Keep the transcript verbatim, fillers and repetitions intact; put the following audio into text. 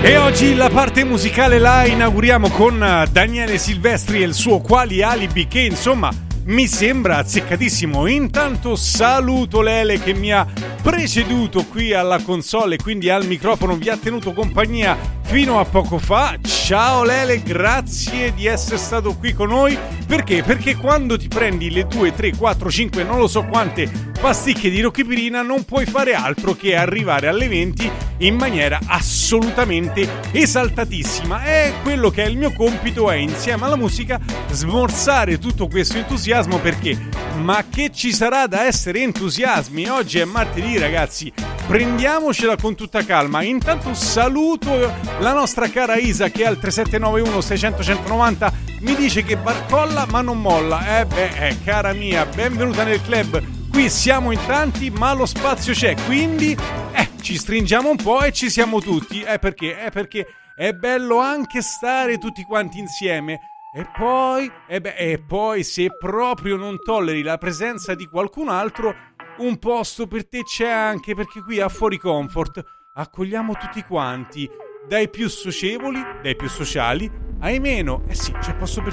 E oggi la parte musicale la inauguriamo con Daniele Silvestri e il suo Quali alibi, che insomma mi sembra azzeccatissimo. Intanto saluto Lele che mi ha preceduto qui alla console e quindi al microfono, vi ha tenuto compagnia fino a poco fa. Ciao Lele, grazie di essere stato qui con noi. Perché? Perché quando ti prendi le due, tre, quattro, cinque, non lo so quante pasticche di Rocchipirina non puoi fare altro che arrivare alle venti in maniera assolutamente esaltatissima. E quello che è il mio compito è, insieme alla musica, smorzare tutto questo entusiasmo. Perché? Ma che ci sarà da essere entusiasmi? Oggi è martedì, ragazzi, prendiamocela con tutta calma. Intanto saluto la nostra cara Isa che al tre sette nove uno sei zero zero uno nove zero mi dice che barcolla ma non molla. Eh beh, eh, cara mia, benvenuta nel club. Qui siamo in tanti ma lo spazio c'è, quindi eh, ci stringiamo un po' e ci siamo tutti. Eh perché? Eh perché è bello anche stare tutti quanti insieme. E poi, e beh, e poi se proprio non tolleri la presenza di qualcun altro, un posto per te c'è anche, perché qui a Fuori Comfort accogliamo tutti quanti, dai più socievoli, dai più sociali, ai meno. Eh sì, c'è posto per